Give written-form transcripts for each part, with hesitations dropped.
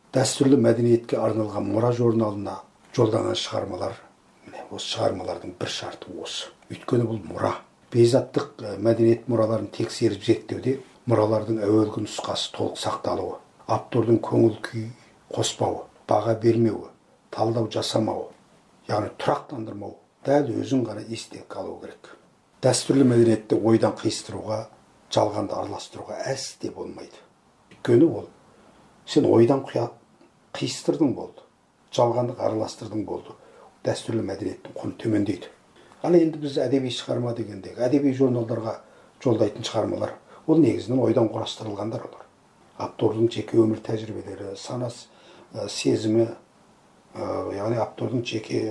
дәстүрлі мәдениетке арналған мұра журналына жолданған шығармалар, осы шығармалардың бір шарты осы. Өйткені бұл мұра. Бейзаттық мәдениет мұраларын тексеріп зерттеуде мұралардың әуелгі нұсқасы толық сақталуы, автордың көңіл күй қоспауы, баға бермеуі, талдау жасамауы, яғни тұрақтандырмау, дәл өзін ғана есте қалу керек. Дәстүрлі мәдениетті ойдан қиыстыруға, жалғанды араластыруға әсте болмайды. Өйткені ол сен ойдан қиыстырдың болды, жалғанды араластырдың болды. Дәстүрлі мәдениеттің құны төмендейді. Ал енді біз әдеби шығарма дегендегі әдеби журналдарға жолдайтын шығармалар, ол негізінен ойдан құрастырылғандар олар. Автордың жеке өмір тәжірибелері, санасы, сезімі, яғни автордың жеке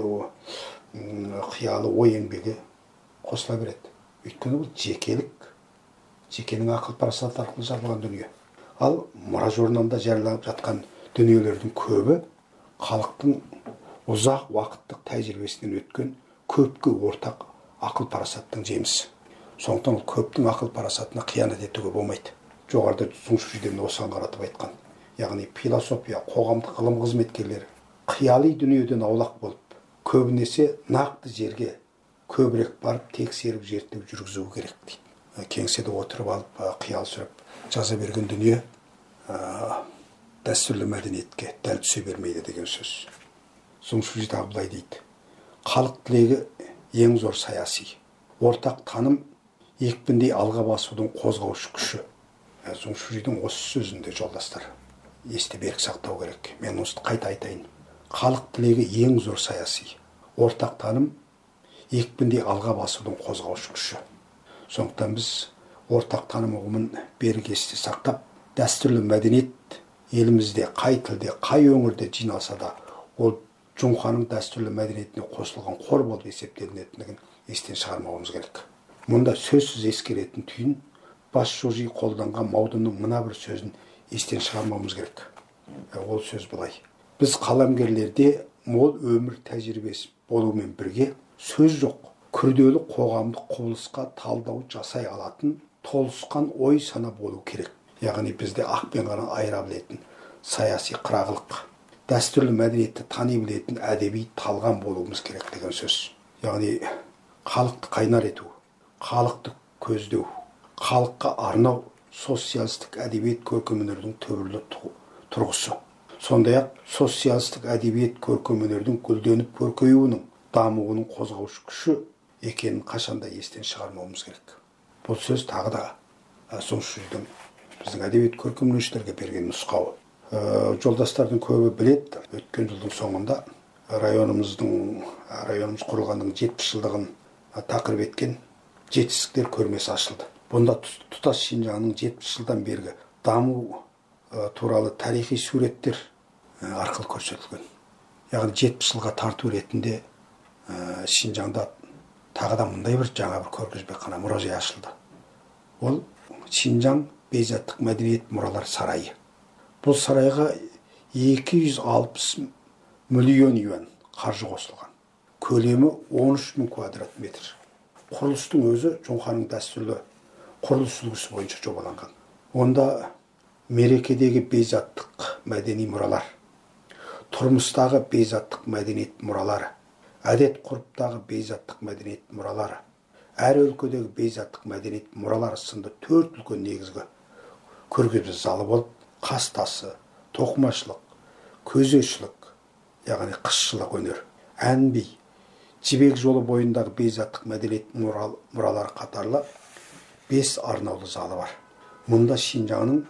қиялы, ой еңбегі қосыла береді. Өйткені бұл жекелік, жекенің ақыл парасаты арқылы жазылған дүние. Ал мұра журналында жарияланып жатқан дүниелердің көбі халықтың ұзақ уақыттық тәжірибесінен өткен көпке ортақ ақыл парасаттың жемісі. Сондықтан ол көптің ақыл парасатына қиянат етуге болмайды. Жоғарыда Зұңшиден осыған қаратып айтқан. Яғни философия, қоғамдық ғылым қызметкерлері қияли дүниеден аулақ болып, көбінесе нақты жерге көбірек барып тексеріп зерттеу жүргізу керек дейді. Кеңседе отырып алып, қиял сүріп жаза берген дүние дәстүрлі мәдениетке дәл түсе бермейді деген сөз. Зұңши тағы былай дейді. Халық тілегі ең зор саяси. Ортақ таным екпіндей алға басудың қозғаушы күші. Зұңшидің осы сөзінде жолдастар есте берік сақтау керек. Мен осыны қайта айтайын. Халық тілегі ең зор саяси. Ортақ таным екпіндей алға басудың қозғаушы күші. Сондықтан біз ортақ таным ұғымын берік есте сақтап, дәстүрлі мәдениет елімізде қай тілде, қай өңірде жиналса да, ол Жоңқаның дәстүрлі мәдениетіне қосылған қор болып есептелінетіндігін естен шығармауымыз керек. Мұнда сөзсіз ескеретін түйін бас жожи қолданған Маудунның мына бір сөзін естен шығармауымыз керек. Ол сөз былай. Біз қаламгерлерде мол өмір тәжірибесі болумен бірге сөз жоқ, күрделі қоғамдық құбылысқа талдау жасай алатын толысқан ой сана болу керек. Яғни бізде ақ пен қараны айыра білетін саяси қырағылық, дәстүрлі мәдениетті тани білетін әдеби талғам болуымыз керек деген сөз. Яғни халықты қайнар ету, халықты көздеу, халыққа арнау социалистік әдебиет көркемөнердің түбірлі тұрғысы. Сондай-ақ социалистік әдебиет көркемөнердің гүлденіп көркеюінің, дамуының қозғаушы күші екенін қашанда естен шығармауымыз керек. Бұл сөз тағы да Зұңшидің біздің әдебиет көркемөнершілерге берген нұсқауы. Жолдастардың көбі білет, өткен жылдың соңында районымыз құрылғанның 70 жылдығын тақырып еткен жетістіктер көрмесі ашылды. Бұнда тұтас Шинжаңның 70 жылдан бергі даму туралы тарихи суреттер арқылы көрсетілген. Яғни 70 жылға тарту ретінде Шинжаңда тағы да мұндай бір жаңа бір көргізбекхана мұражай ашылды. Ол Шинжаң бейзаттық мәдениет мұралар сарайы. Бұл сарайға 260 миллион юан қаржы қосылған. Көлемі 13 000 квадрат метр. Құрылыстың өзі Жоңқаның дәстүрлі құрылыс үлгісі бойынша жобаланған. Онда мерекедегі бейзаттық мәдени мұралар, тұрмыстағы бейзаттық мәдениет мұралары, әдет ғұрыптағы бейзаттық мәдениет мұралары, әр өлкедегі бейзаттық мәдениет мұралары сынды 4 үлкен негізгі көргізбе залы болып, қас тасы, тоқымашылық, көзешілік, яғни қысшылық өнер, ән би, жібек жолы бойындағы бейзаттық мәдениет мұралары қатарлы 5 арнаулы залы бар. Мұнда Шинжаңның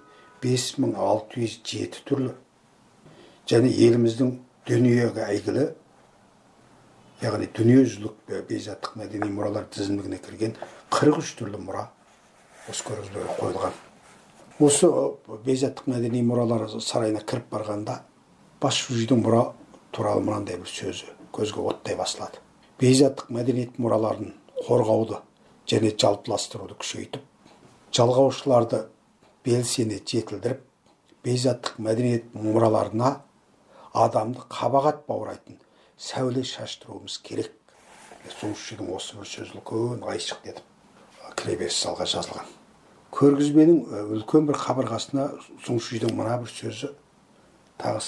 5607 түрлі және еліміздің дүниеге әйгілі, яғни дүниежүзілік бейзаттық мәдени мұралар тізіміне кірген 43 түрлі мұра осы көргізбеге қойылған. Осы бейзаттық мәдени мұралар сарайына кіріп барғанда бас жожидің мұра туралы мынандай бір сөзі көзге оттай басылады. Бейзаттық мәдениет мұраларын қорғауды және жалпыластыруды күшейтіп, жалғаушыларды белсене жетілдіріп, бейзаттық мәдениет мұраларына адамды қабағат баурайтын сәуле шаштыруымыз керек. Зұңшидің осы бір сөзі үлкен айшық етіп кіреберіс залға жазылған. Көргізбенің үлкен бір қабырғасына Зұңшидің мына бір сөзі тағы